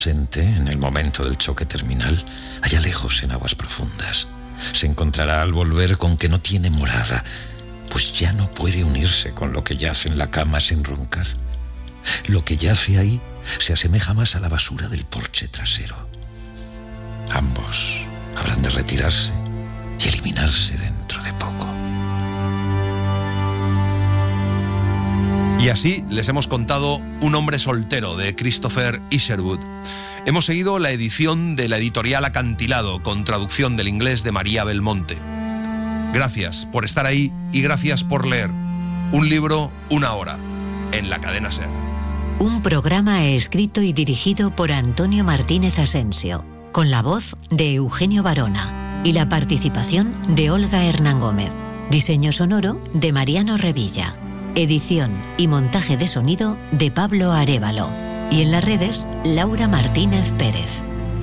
En el momento del choque terminal, allá lejos en aguas profundas, se encontrará al volver con que no tiene morada, pues ya no puede unirse con lo que yace en la cama sin roncar. Lo que yace ahí se asemeja más a la basura del porche trasero. Ambos habrán de retirarse y eliminarse dentro de poco. Y así les hemos contado Un hombre soltero, de Christopher Isherwood. Hemos seguido la edición de la editorial Acantilado, con traducción del inglés de María Belmonte. Gracias por estar ahí y gracias por leer. Un libro, una hora, en la cadena SER. Un programa escrito y dirigido por Antonio Martínez Asensio, con la voz de Eugenio Barona y la participación de Olga Hernán Gómez. Diseño sonoro de Mariano Revilla. Edición y montaje de sonido de Pablo Arévalo. Y en las redes, Laura Martínez Pérez.